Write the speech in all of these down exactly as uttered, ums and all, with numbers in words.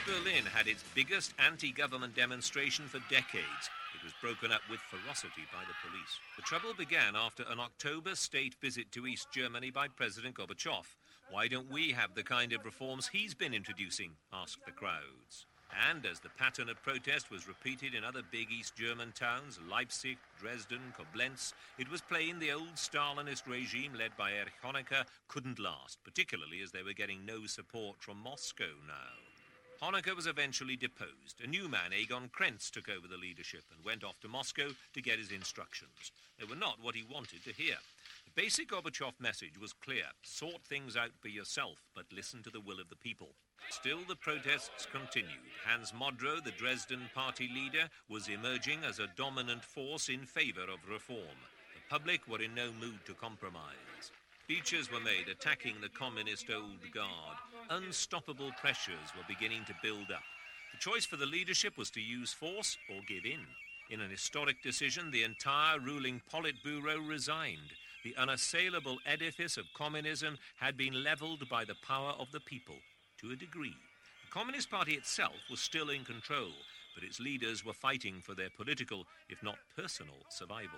Berlin had its biggest anti-government demonstration for decades. It was broken up with ferocity by the police. The trouble began after an October state visit to East Germany by President Gorbachev. Why don't we have the kind of reforms he's been introducing, asked the crowds. And as the pattern of protest was repeated in other big East German towns, Leipzig, Dresden, Koblenz, it was plain the old Stalinist regime led by Erich Honecker couldn't last, particularly as they were getting no support from Moscow now. Honecker was eventually deposed. A new man, Egon Krenz, took over the leadership and went off to Moscow to get his instructions. They were not what he wanted to hear. The basic Gorbachev message was clear. Sort things out for yourself, but listen to the will of the people. Still, the protests continued. Hans Modrow, the Dresden party leader, was emerging as a dominant force in favour of reform. The public were in no mood to compromise. Speeches were made attacking the communist old guard. Unstoppable pressures were beginning to build up. The choice for the leadership was to use force or give in. In an historic decision, the entire ruling Politburo resigned. The unassailable edifice of communism had been levelled by the power of the people, to a degree. The Communist Party itself was still in control, but its leaders were fighting for their political, if not personal, survival.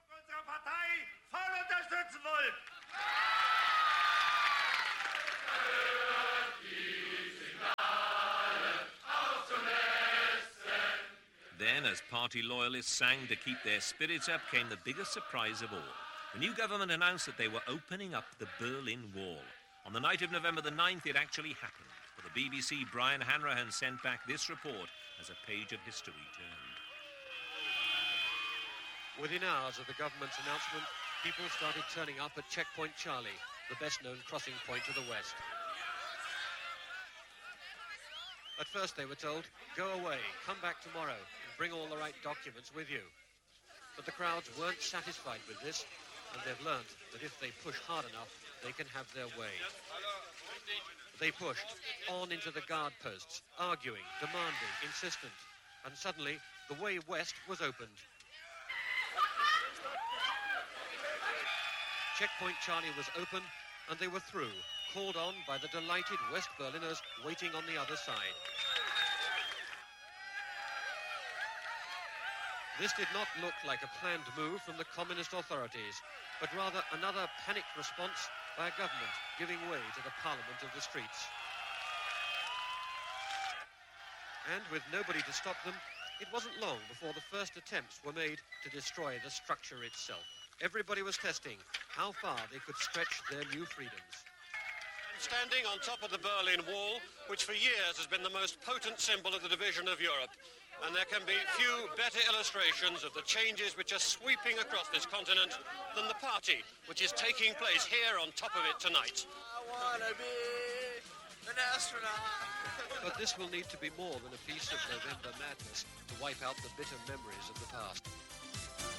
Then, as party loyalists sang to keep their spirits up, came the biggest surprise of all. The new government announced that they were opening up the Berlin Wall. On the night of November the ninth, it actually happened. For the B B C, Brian Hanrahan sent back this report as a page of history turned. Within hours of the government's announcement, people started turning up at Checkpoint Charlie, the best-known crossing point to the west. At first they were told, go away, come back tomorrow, and bring all the right documents with you. But the crowds weren't satisfied with this, and they've learned that if they push hard enough, they can have their way. They pushed on into the guard posts, arguing, demanding, insistent, and suddenly the way west was opened. Checkpoint Charlie was open, and they were through, called on by the delighted West Berliners waiting on the other side. This did not look like a planned move from the communist authorities, but rather another panicked response by a government giving way to the parliament of the streets. And with nobody to stop them, it wasn't long before the first attempts were made to destroy the structure itself. Everybody was testing how far they could stretch their new freedoms. I'm standing on top of the Berlin Wall, which for years has been the most potent symbol of the division of Europe. And there can be few better illustrations of the changes which are sweeping across this continent than the party which is taking place here on top of it tonight. I want to be an astronaut. But this will need to be more than a piece of November madness to wipe out the bitter memories of the past.